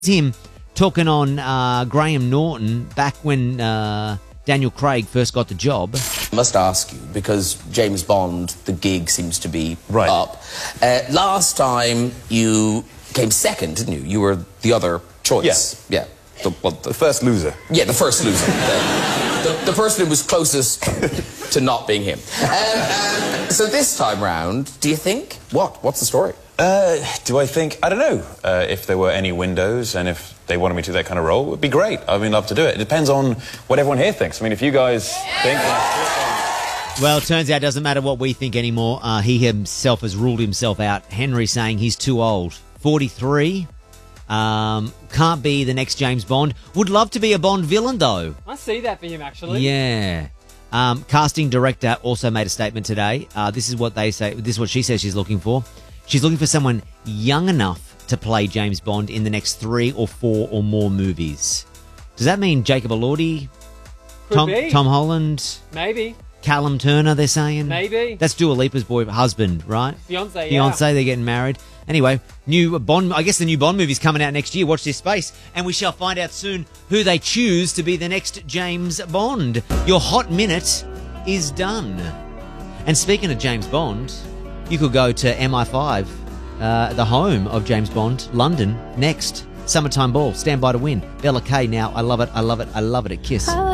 him talking on Graham Norton back when Daniel Craig first got the job. I must ask you, because James Bond, the gig seems to be up. Last time you came second, didn't you? You were the other choice. Yeah. The first loser. Yeah, the first loser. The person who was closest to not being him. So this time round, do you think? What's the story? Do I think? I don't know. If there were any windows and if they wanted me to do that kind of role, it would be great. I mean, love to do it. It depends on what everyone here thinks. I mean, if you guys think... Well, it turns out it doesn't matter what we think anymore. He himself has ruled himself out. Henry saying he's too old. 43. Can't be the next James Bond. Would love to be a Bond villain, though. I see that for him, actually. Yeah. Casting director also made a statement today. This is what they say. This is what she says she's looking for. She's looking for someone young enough to play James Bond in the next 3 or 4 or more movies. Does that mean Jacob Elordi? Tom Holland? Maybe. Callum Turner, they're saying? Maybe. That's Dua Lipa's husband, right? Fiancé, Fiancé, they're getting married. Anyway, new Bond. I guess the new Bond movie's coming out next year. Watch this space. And we shall find out soon who they choose to be the next James Bond. Your hot minute is done. And speaking of James Bond, you could go to MI5, the home of James Bond, London, next. Summertime Ball, stand by to win. Bella K now, I love it, I love it, I love it at Kiss.